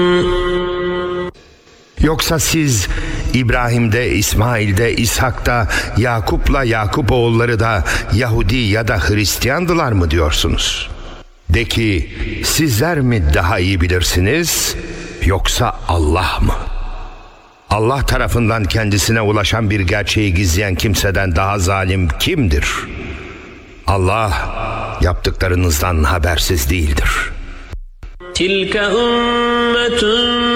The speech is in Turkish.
Yoksa siz İbrahim'de, İsmail'de, İshak'ta, Yakup'la Yakup oğulları da Yahudi ya da Hristiyandılar mı diyorsunuz? De ki, sizler mi daha iyi bilirsiniz, yoksa Allah mı? Allah tarafından kendisine ulaşan bir gerçeği gizleyen kimseden daha zalim kimdir? Allah yaptıklarınızdan habersiz değildir. Tilke ümmetun